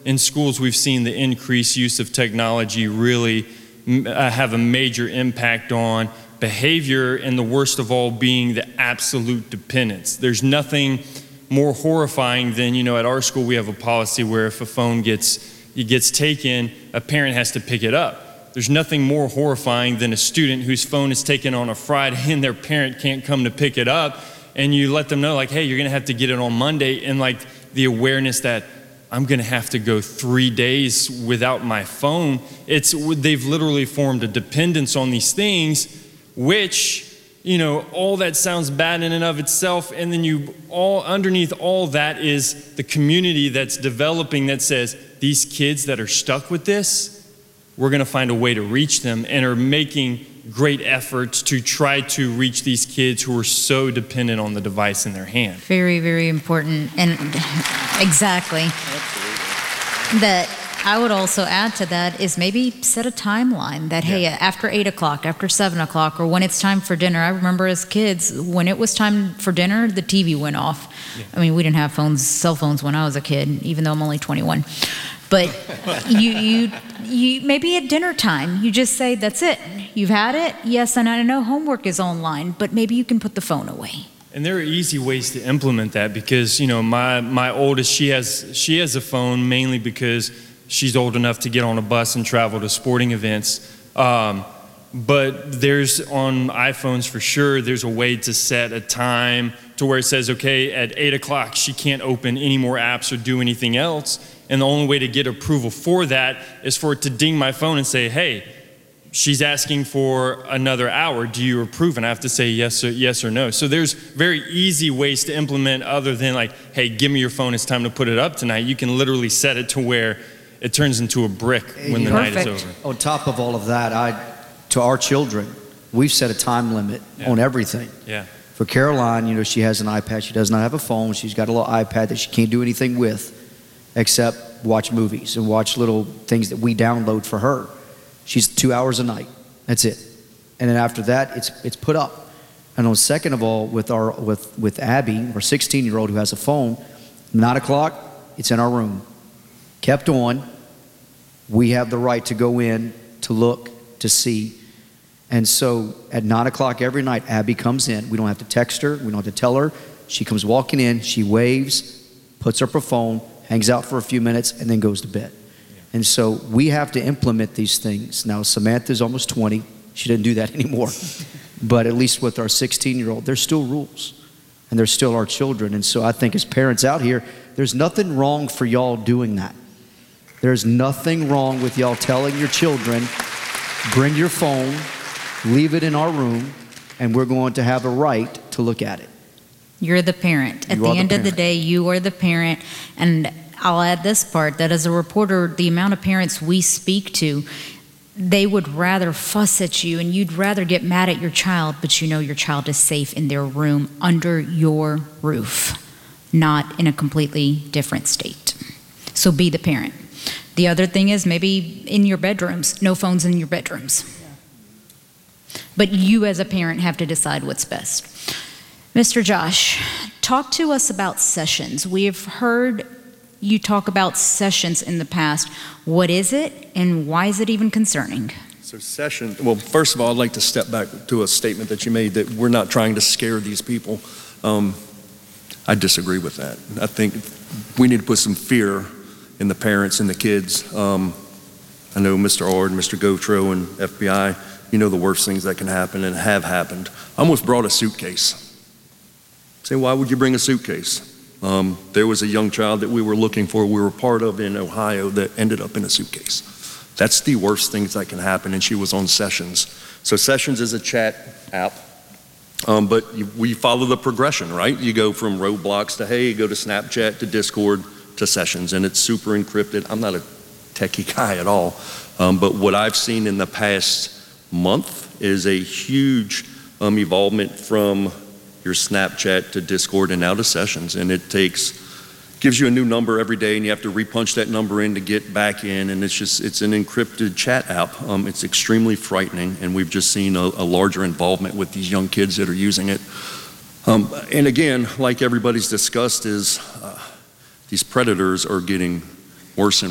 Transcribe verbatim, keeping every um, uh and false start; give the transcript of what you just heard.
in schools we've seen the increased use of technology really uh, have a major impact on behavior, and the worst of all being the absolute dependence. There's nothing more horrifying than, you know, at our school we have a policy where if a phone gets, it gets taken, a parent has to pick it up. There's nothing more horrifying than a student whose phone is taken on a Friday and their parent can't come to pick it up, and you let them know, like, hey, you're gonna have to get it on Monday, and like the awareness that I'm gonna have to go three days without my phone. It's, they've literally formed a dependence on these things, which, you know, all that sounds bad in and of itself, and then you, all underneath all that is the community that's developing that says, these kids that are stuck with this, we're gonna find a way to reach them, and are making great efforts to try to reach these kids who are so dependent on the device in their hand. Very, very important, and exactly. That I would also add to that is maybe set a timeline that, hey, Yeah. after eight o'clock, after seven o'clock, or when it's time for dinner. I remember as kids, when it was time for dinner, the T V went off. Yeah. I mean, we didn't have phones, cell phones when I was a kid, even though I'm only twenty-one. But you, you, you, maybe at dinner time, you just say, that's it. You've had it. Yes, and I know homework is online, but maybe you can put the phone away. And there are easy ways to implement that, because, you know, my, my oldest, she has, she has a phone mainly because she's old enough to get on a bus and travel to sporting events. Um, but there's, on iPhones for sure, there's a way to set a time to where it says, okay, at eight o'clock, she can't open any more apps or do anything else. And the only way to get approval for that is for it to ding my phone and say, hey, she's asking for another hour. Do you approve? And I have to say yes or, yes or no. So there's very easy ways to implement, other than like, hey, give me your phone, it's time to put it up tonight. You can literally set it to where it turns into a brick when the Perfect. night is over. On top of all of that, I, to our children, we've set a time limit Yeah. on everything. Yeah. For Caroline, you know, she has an iPad. She does not have a phone. She's got a little iPad that she can't do anything with except watch movies and watch little things that we download for her. She's two hours a night. That's it. And then after that, it's it's put up. And on second of all, with our with with Abby, our sixteen-year-old who has a phone, nine o'clock, it's in our room, kept on. We have the right to go in, to look, to see. And so at nine o'clock every night, Abby comes in. We don't have to text her. We don't have to tell her. She comes walking in. She waves, puts up her phone, hangs out for a few minutes, and then goes to bed. And so we have to implement these things. Now, Samantha's almost twenty. She doesn't do that anymore. But at least with our sixteen-year-old, there's still rules. And they're still our children. And so I think as parents out here, there's nothing wrong for y'all doing that. There's nothing wrong with y'all telling your children, bring your phone, leave it in our room, and we're going to have a right to look at it. You're the parent. At You the are the end of the parent. day, you are the parent. And I'll add this part, that as a reporter, the amount of parents we speak to, they would rather fuss at you and you'd rather get mad at your child, but you know your child is safe in their room under your roof, not in a completely different state. So be the parent. The other thing is maybe in your bedrooms, no phones in your bedrooms. But you as a parent have to decide what's best. Mister Josh, talk to us about sessions. We have heard you talk about sessions in the past. What is it, and why is it even concerning? So session, well, first of all, I'd like to step back to a statement that you made that we're not trying to scare these people. Um, I disagree with that. I think we need to put some fear in the parents and the kids. Um, I know Mister Ard, Mister Gotro, and F B I, you know the worst things that can happen and have happened. I almost brought a suitcase. Say, why would you bring a suitcase? Um, there was a young child that we were looking for, we were part of in Ohio, that ended up in a suitcase. That's the worst things that can happen, and she was on Sessions. So Sessions is a chat app, um, but you, we follow the progression, right? You go from Roblox to, hey, you go to Snapchat to Discord to Sessions, and it's super encrypted. I'm not a techie guy at all, um, but what I've seen in the past month is a huge um, evolvement from your Snapchat to Discord and now to Sessions, and it takes, gives you a new number every day, and you have to repunch that number in to get back in, and it's just, it's an encrypted chat app. Um, it's extremely frightening, and we've just seen a, a larger involvement with these young kids that are using it. Um, and again, like everybody's discussed, is uh, these predators are getting worse and